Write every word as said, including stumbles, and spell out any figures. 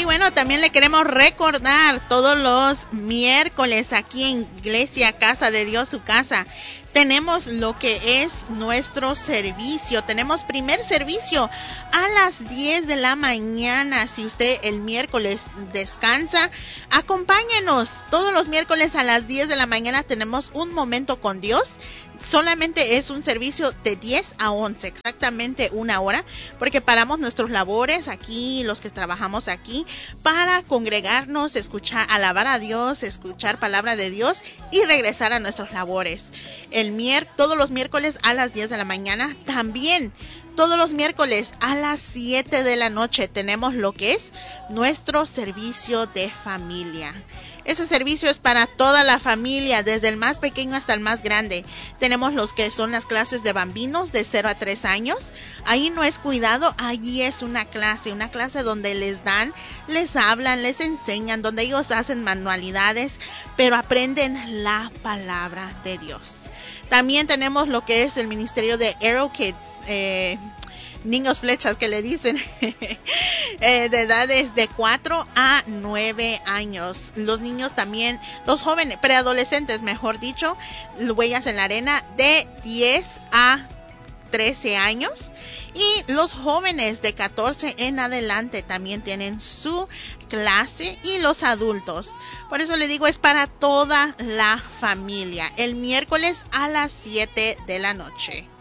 Y bueno, también le queremos recordar todos los miércoles aquí en Iglesia Casa de Dios, su casa. Tenemos lo que es nuestro servicio. Tenemos primer servicio a las diez de la mañana. Si usted el miércoles descansa, acompáñenos. Todos los miércoles a las diez de la mañana tenemos un momento con Dios. Solamente es un servicio de diez a once, exactamente una hora, porque paramos nuestros labores aquí, los que trabajamos aquí, para congregarnos, escuchar, alabar a Dios, escuchar palabra de Dios y regresar a nuestros labores. El mier todos los miércoles a las diez de la mañana, también todos los miércoles a las siete de la noche tenemos lo que es nuestro servicio de familia. Ese servicio es para toda la familia, desde el más pequeño hasta el más grande. Tenemos los que son las clases de bambinos de cero a tres años. Ahí no es cuidado, allí es una clase, una clase donde les dan, les hablan, les enseñan, donde ellos hacen manualidades, pero aprenden la palabra de Dios. También tenemos lo que es el ministerio de Arrow Kids, eh, niños flechas que le dicen, eh, de edades de cuatro a nueve años. Los niños también, los jóvenes, preadolescentes mejor dicho, huellas en la arena de diez a trece años. Y los jóvenes de catorce en adelante también tienen su clase, y los adultos. Por eso le digo, es para toda la familia. El miércoles a las siete de la noche.